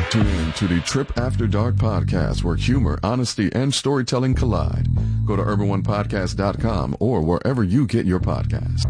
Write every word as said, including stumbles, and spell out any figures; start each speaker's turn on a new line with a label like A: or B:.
A: Tune in to the Trip After Dark podcast, where humor, honesty, and storytelling collide. Go to urban one podcast dot com or wherever you get your podcasts.